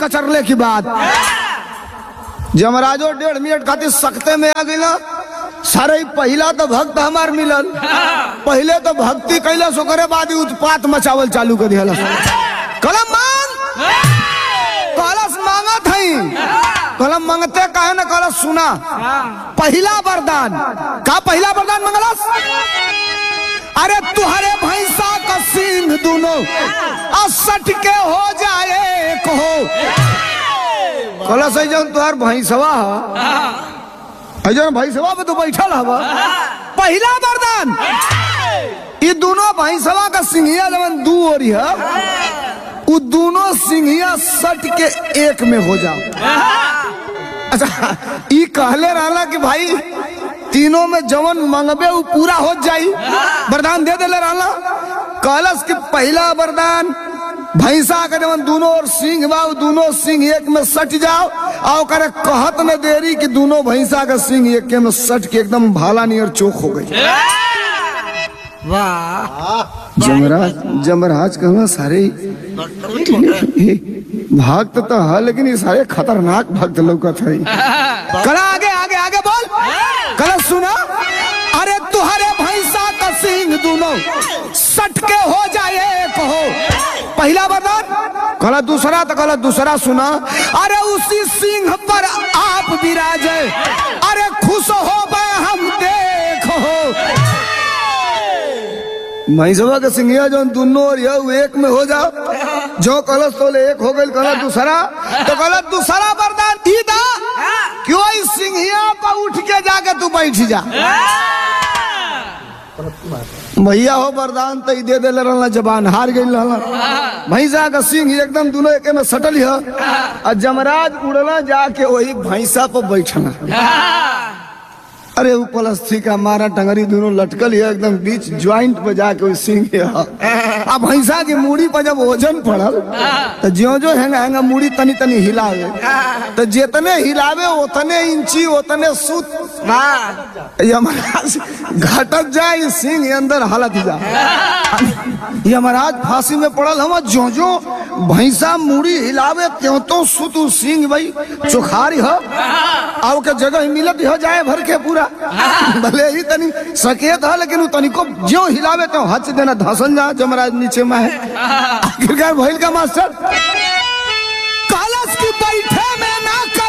कचरले की बात। जमराजो 1.5 मिनट खातिर सख्ते में आ गई। सारे पहला तो भक्त हमार मिलल, पहले तो भक्ति कैलस, ओकरे बाद ही उत्पात मचावल चालू कर दिया। कलम मांग, कलश मांगत हई, कलम मांगते कहे न कलश सुना। पहला वरदान का, पहला वरदान मंगलस, अरे तुहरे भैंसा का सिंह दोनों असट के हो जाए कहो। कलश है जन तुहार भैंसवा है, भैंसवा पे तो बैठल हवा। पहला वरदान ये दोनों भैंसवा का सिंहिया जवन दू ओरी है, वो दोनों सिंहिया सट के एक में हो जाओ। अच्छा, ये कहले रहला कि भाई तीनों में जवन मंगबे वो पूरा हो जाई, वरदान दे देले रहला। कलश की पहला वरदान भैंसा के जवन दोनों और सिंह बा, दोनों सिंह एक में सट जाओ। और करे कहत में देरी कि दोनों भैंसा का सिंह एक में सट के एकदम भाला नियर चोक हो गई। वाह, जमराज कहना सारे भक्त तो है, लेकिन ये सारे खतरनाक भक्त लौकत है। कला आगे आगे आगे बोल, कला सुना। अरे तुहरे भैंसा का सिंह दोनों सट के हो जाए कहो। पहला वरदान। कला दूसरा, तो कला दूसरा सुना। अरे उसी सिंह पर आप विराजे, अरे खुश हो हम देखो। भैंसवा के सिंहिया जो दोनों और एक में हो जाओ। जो कलश तो एक हो गई, कलश दूसरा, तो कलश दूसरा वरदान दीदा क्यों सिंहिया पर उठ के जाके तू बैठ जा। भैया हो वरदान तो दे दे रहना, जबान हार गई रहना। भैंसा का सिंह एकदम दोनों एक में सटल है, और जमराज उड़ना जाके वही भैंसा पर बैठना। अरे वो पलस्थी का मारा टंगरी दोनों लटकल है एकदम बीच ज्वाइंट पे जाके वो सिंह है। अब भैंसा की मूड़ी पर जब वजन पड़ल तो ज्यो जो हैंगा मूड़ी तनी तनी हिलावे, तो जितने हिलावे उतने इंची उतने सूत यमराज घटक जाए, सिंह अंदर हालत जा। यमराज फांसी में पड़ल हम, जो जो भैंसा मूड़ी हिलावे त्यों तो सूत सिंह भाई चोखारी है, और के जगह मिलत हो जाए भर के पूरा। भले ही तनी सकेत है, लेकिन तनी को जो हिलावे तो हच देना धसल जा। जमराज नीचे में है। आखिरकार भइल का मास्टर कलश की बैठे में ना